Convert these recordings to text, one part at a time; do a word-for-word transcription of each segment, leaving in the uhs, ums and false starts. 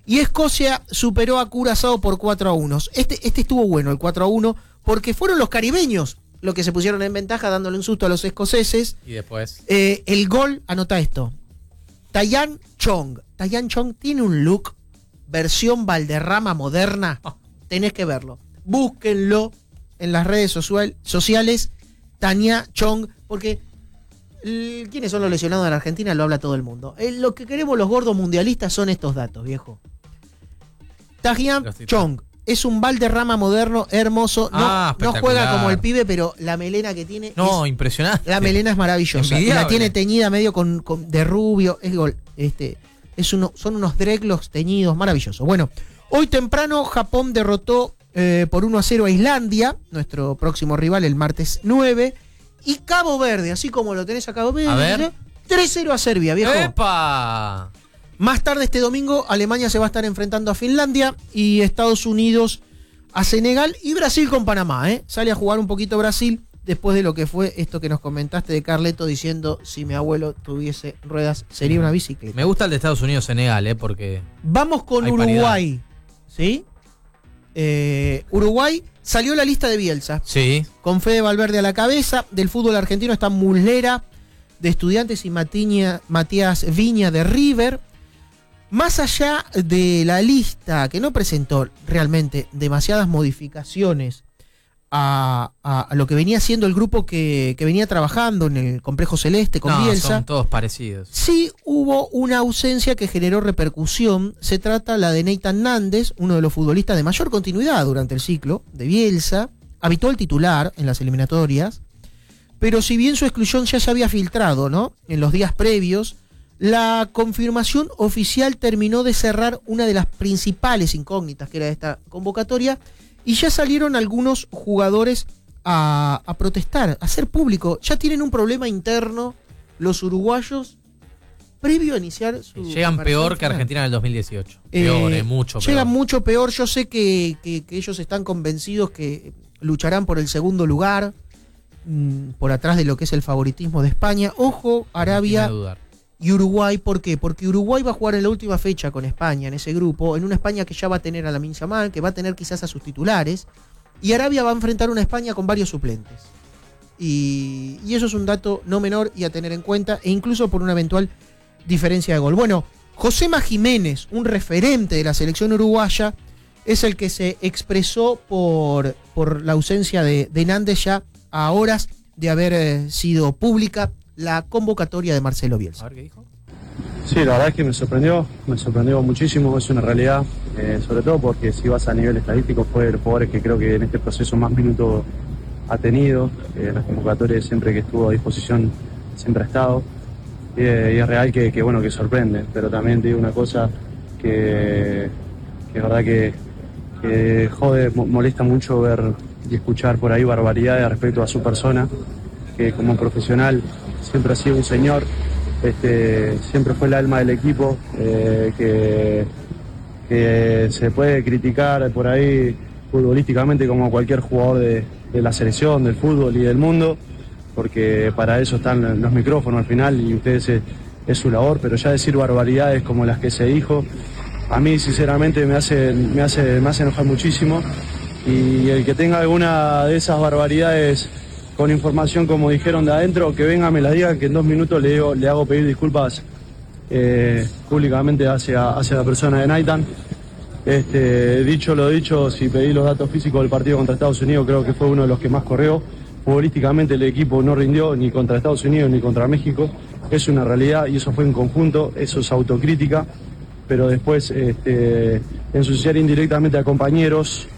Y Escocia superó a Curazao por cuatro a uno. Este, este estuvo bueno, el cuatro a uno, porque fueron los caribeños los que se pusieron en ventaja dándole un susto a los escoceses. Y después... Eh, el gol, anota esto. Tayan Chong. Tayan Chong tiene un look versión Valderrama moderna. Oh, tenés que verlo. Búsquenlo en las redes social, sociales. Tanya Chong, porque el, quiénes son los lesionados de la Argentina lo habla todo el mundo. Eh, lo que queremos los gordos mundialistas son estos datos, viejo. Tayan Chong es un Valderrama moderno, hermoso. No, ah, no juega como el pibe, pero la melena que tiene. No, es, impresionante. La melena es maravillosa. Y la tiene teñida medio con, con de rubio. Es gol. Este, es uno, son unos dreadlocks teñidos, maravillosos. Bueno, hoy temprano Japón derrotó eh, por uno a cero a Islandia, nuestro próximo rival el martes nueve. Y Cabo Verde, así como lo tenés a Cabo Verde, a ver. tres cero a Serbia, viejo. ¡Epa! Más tarde este domingo, Alemania se va a estar enfrentando a Finlandia y Estados Unidos a Senegal y Brasil con Panamá, ¿eh? Sale a jugar un poquito Brasil después de lo que fue esto que nos comentaste de Carleto diciendo si mi abuelo tuviese ruedas sería una bicicleta. Me gusta el de Estados Unidos-Senegal, ¿eh? Porque... Vamos con Uruguay, ¿sí? Eh, Uruguay salió la lista de Bielsa. Sí. Con Fede Valverde a la cabeza. Del fútbol argentino está Muslera de Estudiantes y Matiña, Matías Viña de River. Más allá de la lista, que no presentó realmente demasiadas modificaciones a, a, a lo que venía siendo el grupo que, que venía trabajando en el Complejo Celeste con no, Bielsa. Son todos parecidos. Sí hubo una ausencia que generó repercusión. Se trata la de Nathan Nández, uno de los futbolistas de mayor continuidad durante el ciclo de Bielsa, habitual titular en las eliminatorias, pero si bien su exclusión ya se había filtrado, ¿no?, en los días previos, la confirmación oficial terminó de cerrar una de las principales incógnitas que era esta convocatoria y ya salieron algunos jugadores a, a protestar, a hacer público. Ya tienen un problema interno los uruguayos previo a iniciar su... Llegan peor que Argentina en el dos mil dieciocho. Peor, eh, eh, mucho peor. Llegan mucho peor. Yo sé que, que, que ellos están convencidos que lucharán por el segundo lugar, mmm, por atrás de lo que es el favoritismo de España. Ojo, Arabia... Y Uruguay, ¿por qué? Porque Uruguay va a jugar en la última fecha con España en ese grupo, en una España que ya va a tener a Lamine Yamal, que va a tener quizás a sus titulares, y Arabia va a enfrentar una España con varios suplentes. Y, y eso es un dato no menor y a tener en cuenta, e incluso por una eventual diferencia de gol. Bueno, Josema Jiménez, un referente de la selección uruguaya, es el que se expresó por, por la ausencia de, de Nández ya a horas de haber eh, sido pública la convocatoria de Marcelo Bielsa. A ver qué dijo. Sí, la verdad es que me sorprendió, me sorprendió muchísimo, es una realidad, eh, sobre todo porque si vas a nivel estadístico fue de los jugadores que creo que en este proceso más minutos ha tenido, eh, en las convocatorias siempre que estuvo a disposición siempre ha estado, eh, y es real que, que bueno, que sorprende, pero también te digo una cosa que, que es verdad que, que jode, molesta mucho ver y escuchar por ahí barbaridades respecto a su persona, que como profesional siempre ha sido un señor, este, siempre fue el alma del equipo, eh, que, que se puede criticar por ahí futbolísticamente como cualquier jugador de, de la selección, del fútbol y del mundo, porque para eso están los micrófonos al final y ustedes es, es su labor, pero ya decir barbaridades como las que se dijo, a mí sinceramente me hace, me hace, me hace enojar muchísimo, y el que tenga alguna de esas barbaridades con información como dijeron de adentro, que venga, me la diga, que en dos minutos le, digo, le hago pedir disculpas eh, públicamente hacia, hacia la persona de Nathan. Este, dicho lo dicho, si pedí los datos físicos del partido contra Estados Unidos, creo que fue uno de los que más corrió. Futbolísticamente el equipo no rindió ni contra Estados Unidos ni contra México. Es una realidad y eso fue en conjunto, eso es autocrítica, pero después este, ensuciar indirectamente a compañeros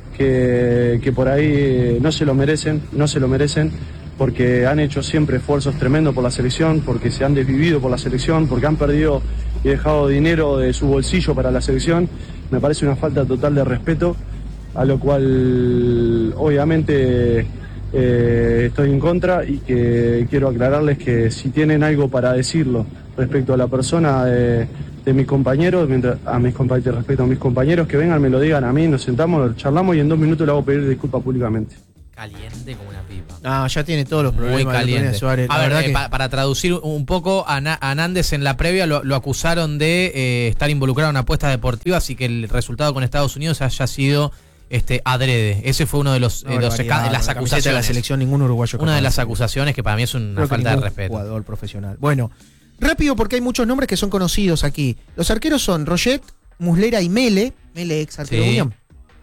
Que, que por ahí no se lo merecen, no se lo merecen, porque han hecho siempre esfuerzos tremendos por la selección, porque se han desvivido por la selección, porque han perdido y dejado dinero de su bolsillo para la selección. Me parece una falta total de respeto, a lo cual obviamente eh, estoy en contra y que quiero aclararles que si tienen algo para decirlo respecto a la persona de... de mis compañeros, mientras a mis compañeros, respecto a mis compañeros, que vengan, me lo digan a mí, nos sentamos, charlamos y en dos minutos le hago pedir disculpas públicamente. caliente como una pipa. No, ya tiene todos los problemas. Muy caliente. Suárez. A La ver, eh, que... pa, para traducir un poco, a, Na, a Nández en la previa lo, lo acusaron de eh, estar involucrado en apuestas deportivas y que el resultado con Estados Unidos haya sido este adrede. Ese fue uno de los, no, eh, los esca- las acusaciones de la selección, ningún uruguayo. Una de las acusaciones que para mí es una Creo falta de respeto. Jugador profesional. Bueno, rápido porque hay muchos nombres que son conocidos aquí. Los arqueros son Roget, Muslera y Mele. Mele, ex arquero Sí. Unión.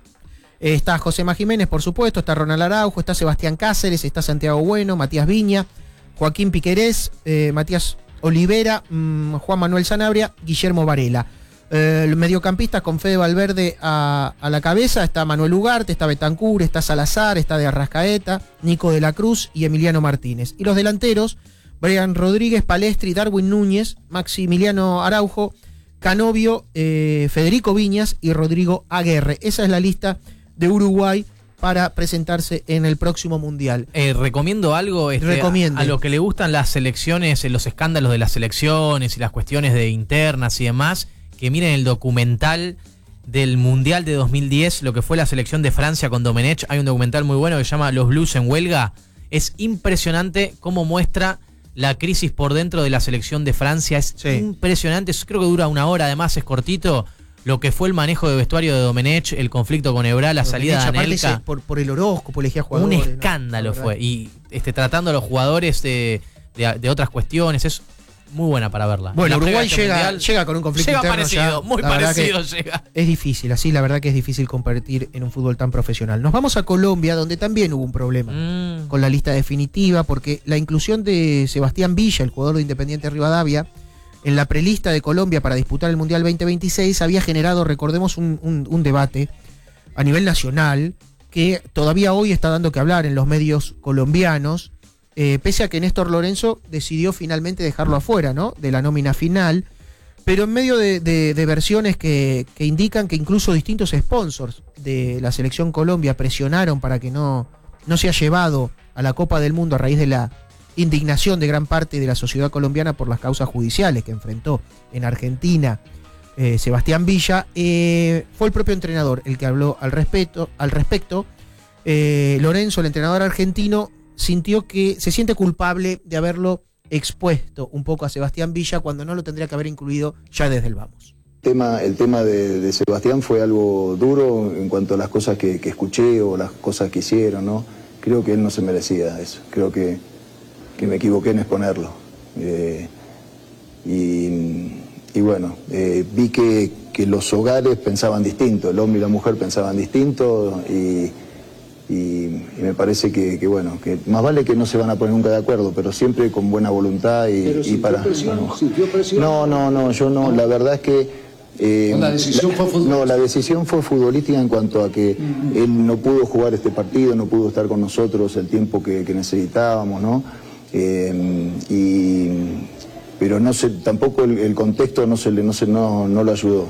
Está Josema Jiménez, por supuesto, está Ronald Araujo, está Sebastián Cáceres, está Santiago Bueno, Matías Viña, Joaquín Piquerés, eh, Matías Olivera, mmm, Juan Manuel Sanabria, Guillermo Varela. Eh, los mediocampistas con Fede Valverde a, a la cabeza, está Manuel Ugarte, está Betancur, está Salazar, está de Arrascaeta, Nico de la Cruz y Emiliano Martínez. Y los delanteros, Brian Rodríguez, Palestri, Darwin Núñez, Maximiliano Araujo, Canovio, eh, Federico Viñas y Rodrigo Aguerre. Esa es la lista de Uruguay para presentarse en el próximo Mundial. Eh, recomiendo algo este, a, a lo que le gustan las selecciones, los escándalos de las selecciones y las cuestiones de internas y demás, que miren el documental del Mundial de dos mil diez, lo que fue la selección de Francia con Domenech. Hay un documental muy bueno que se llama Los Blues en Huelga. Es impresionante cómo muestra la crisis por dentro de la selección de Francia. Es sí. impresionante, eso creo que dura una hora, además es cortito. Lo que fue el manejo de vestuario de Domenech, el conflicto con Ebra, la Domenech, salida de Anelka. Por, por el horóscopo elegía jugadores. Un escándalo, ¿no? Fue. Y este, tratando a los jugadores de, de, de otras cuestiones, es muy buena para verla. Bueno, Uruguay llega, mundial, llega con un conflicto llega interno parecido, ya, muy parecido llega. Es difícil, así la verdad que es difícil competir en un fútbol tan profesional. Nos vamos a Colombia, donde también hubo un problema mm. con la lista definitiva, porque la inclusión de Sebastián Villa, el jugador de Independiente Rivadavia, en la prelista de Colombia para disputar el Mundial veinte veintiséis había generado, recordemos, un, un, un debate a nivel nacional que todavía hoy está dando que hablar en los medios colombianos, eh, pese a que Néstor Lorenzo decidió finalmente dejarlo afuera, ¿no?, de la nómina final, pero en medio de, de, de versiones que, que indican que incluso distintos sponsors de la selección Colombia presionaron para que no, no sea llevado a la Copa del Mundo a raíz de la indignación de gran parte de la sociedad colombiana por las causas judiciales que enfrentó en Argentina eh, Sebastián Villa. Eh, fue el propio entrenador el que habló al respecto. Al respecto. Eh, Lorenzo, el entrenador argentino, sintió que se siente culpable de haberlo expuesto un poco a Sebastián Villa cuando no lo tendría que haber incluido ya desde el vamos. El tema, el tema de, de Sebastián fue algo duro en cuanto a las cosas que, que escuché o las cosas que hicieron, ¿no? Creo que él no se merecía eso. Creo que que me equivoqué en exponerlo. Eh, y, y bueno, eh, vi que, que los hogares pensaban distinto, el hombre y la mujer pensaban distinto, y, y, y me parece que, que bueno, que más vale que no se van a poner nunca de acuerdo, pero siempre con buena voluntad y, pero y para... Presión, no, presión. no, no, no, yo no, la verdad es que Eh, la decisión la, fue futbolística. No, la decisión fue futbolística en cuanto a que uh-huh. él no pudo jugar este partido, no pudo estar con nosotros el tiempo que, que necesitábamos, ¿no? Eh, y, pero no se, tampoco el, el contexto no, se le, no, se, no, no lo ayudó.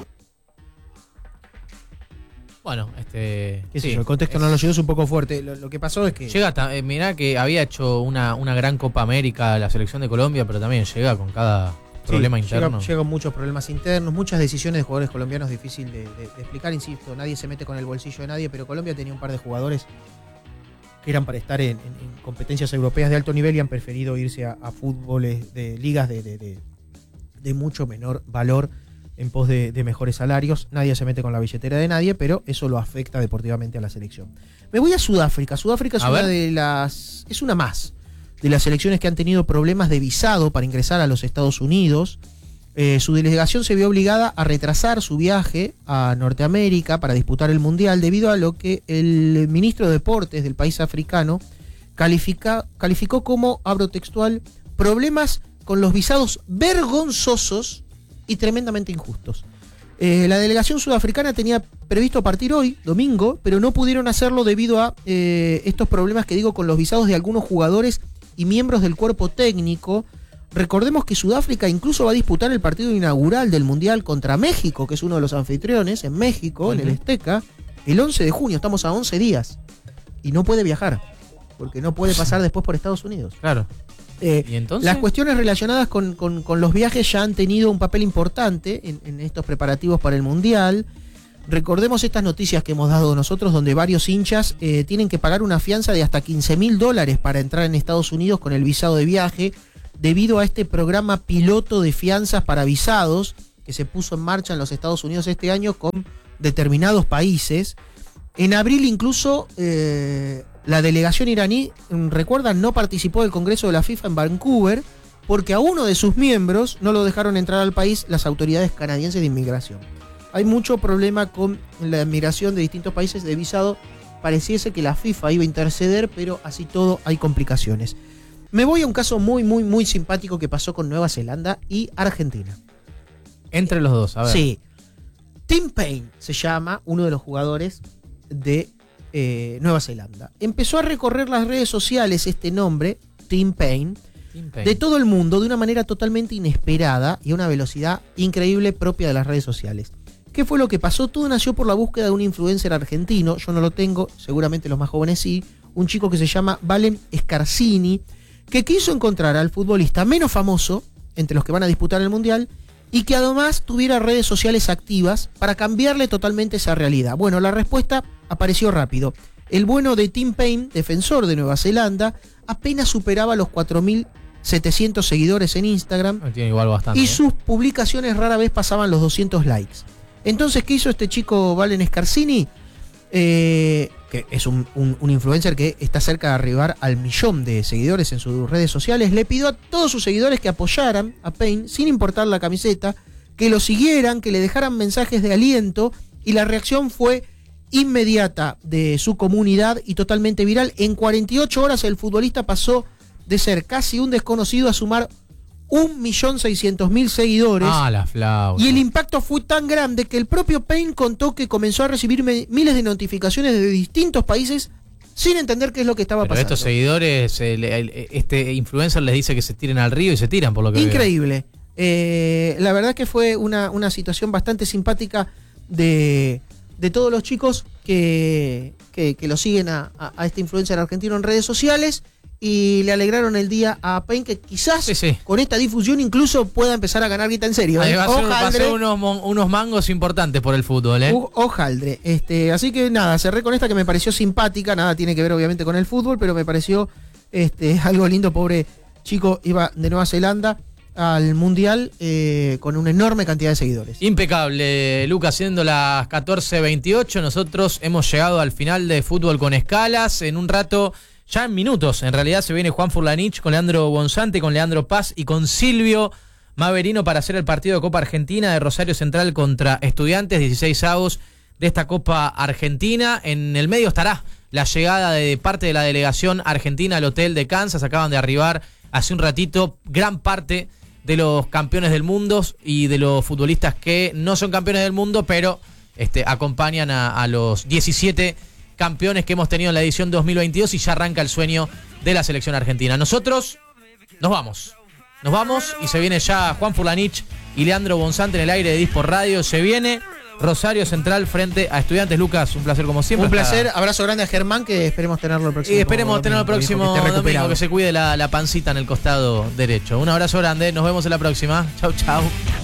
Bueno, este... ¿Qué sí, sé yo? El contexto es, no lo ayudó, es un poco fuerte. Lo, lo que pasó es que... Llega, eh, mirá que había hecho una, una gran Copa América la selección de Colombia, pero también llega con cada problema sí, interno. Llega, llega muchos problemas internos, muchas decisiones de jugadores colombianos difícil de, de, de explicar, insisto, nadie se mete con el bolsillo de nadie, pero Colombia tenía un par de jugadores que eran para estar en, en, en competencias europeas de alto nivel y han preferido irse a, a fútboles de ligas de, de, de, de mucho menor valor en pos de, de mejores salarios. Nadie se mete con la billetera de nadie, pero eso lo afecta deportivamente a la selección. Me voy a Sudáfrica. Sudáfrica es a una ver. de las... es una más de las selecciones que han tenido problemas de visado para ingresar a los Estados Unidos. Eh, su delegación se vio obligada a retrasar su viaje a Norteamérica para disputar el Mundial debido a lo que el ministro de Deportes del país africano califica, calificó como, abro textual, problemas con los visados vergonzosos y tremendamente injustos. Eh, la delegación sudafricana tenía previsto partir hoy, domingo, pero no pudieron hacerlo debido a eh, estos problemas que digo con los visados de algunos jugadores y miembros del cuerpo técnico. Recordemos que Sudáfrica incluso va a disputar el partido inaugural del Mundial contra México, que es uno de los anfitriones, en México, uh-huh. en el Azteca, el once de junio, estamos a once días, y no puede viajar, porque no puede pasar después por Estados Unidos. Claro. Eh, ¿Y entonces? Las cuestiones relacionadas con, con, con los viajes ya han tenido un papel importante en, en estos preparativos para el Mundial. Recordemos estas noticias que hemos dado nosotros, donde varios hinchas eh, tienen que pagar una fianza de hasta quince mil dólares para entrar en Estados Unidos con el visado de viaje, debido a este programa piloto de fianzas para visados que se puso en marcha en los Estados Unidos este año con determinados países. En abril incluso eh, la delegación iraní, recuerdan, no participó del Congreso de la FIFA en Vancouver porque a uno de sus miembros no lo dejaron entrar al país las autoridades canadienses de inmigración. Hay mucho problema con la inmigración de distintos países de visado. Pareciese que la FIFA iba a interceder, pero así todo hay complicaciones. Me voy a un caso muy, muy, muy simpático que pasó con Nueva Zelanda y Argentina. Entre los dos, a ver. Sí. Tim Paine se llama uno de los jugadores de eh, Nueva Zelanda. Empezó a recorrer las redes sociales este nombre, Tim Paine, Tim Paine, de todo el mundo de una manera totalmente inesperada y a una velocidad increíble propia de las redes sociales. ¿Qué fue lo que pasó? Todo nació por la búsqueda de un influencer argentino, yo no lo tengo, seguramente los más jóvenes sí, un chico que se llama Valen Scarsini, que quiso encontrar al futbolista menos famoso entre los que van a disputar el Mundial y que además tuviera redes sociales activas para cambiarle totalmente esa realidad. Bueno, la respuesta apareció rápido. El bueno de Tim Paine, defensor de Nueva Zelanda, apenas superaba los cuatro mil setecientos seguidores en Instagram. Tiene igual bastante, y ¿eh? sus publicaciones rara vez pasaban los doscientos likes. Entonces, ¿qué hizo este chico Valen Scarsini? Eh, que es un, un, un influencer que está cerca de arribar al millón de seguidores en sus redes sociales. Le pidió a todos sus seguidores que apoyaran a Paine, sin importar la camiseta, que lo siguieran, que le dejaran mensajes de aliento, y la reacción fue inmediata de su comunidad y totalmente viral. En cuarenta y ocho horas el futbolista pasó de ser casi un desconocido a sumar un millón seiscientos mil seguidores. Ah, la flauta. Y el impacto fue tan grande que el propio Paine contó que comenzó a recibir me- miles de notificaciones de distintos países sin entender qué es lo que estaba Pero pasando. estos seguidores, el, el, este influencer les dice que se tiren al río y se tiran, por lo que Increíble. Eh, la verdad que fue una, una situación bastante simpática de, de todos los chicos que, que, que lo siguen a, a, a este influencer argentino en redes sociales. Y le alegraron el día a Paine, que quizás sí, sí. con esta difusión incluso pueda empezar a ganar guita en serio. ¿eh? Va a hacer unos, unos mangos importantes por el fútbol, ¿eh? Ojaldre. Este, así que nada, cerré con esta que me pareció simpática. Nada tiene que ver obviamente con el fútbol, pero me pareció este, algo lindo. Pobre chico iba de Nueva Zelanda al Mundial eh, con una enorme cantidad de seguidores. Impecable, Lucas, siendo las catorce veintiocho. Nosotros hemos llegado al final de Fútbol con Escalas. En un rato... Ya en minutos, en realidad, se viene Juan Furlanich con Leandro Bonzante, con Leandro Paz y con Silvio Maverino para hacer el partido de Copa Argentina de Rosario Central contra Estudiantes, dieciséis avos de esta Copa Argentina. En el medio estará la llegada de parte de la delegación argentina al hotel de Kansas. Acaban de arribar hace un ratito gran parte de los campeones del mundo y de los futbolistas que no son campeones del mundo, pero este, acompañan a, a los diecisiete campeones que hemos tenido en la edición dos mil veintidós, y ya arranca el sueño de la selección argentina. Nosotros nos vamos, nos vamos y se viene ya Juan Furlanich y Leandro Bonzante en el aire de Dispor Radio. Se viene Rosario Central frente a Estudiantes. Lucas, un placer como siempre. Un placer, abrazo grande a Germán, que esperemos tenerlo el próximo Y esperemos domingo, tenerlo el próximo que domingo, que se cuide la, la pancita en el costado derecho. Un abrazo grande, nos vemos en la próxima. Chau, chau.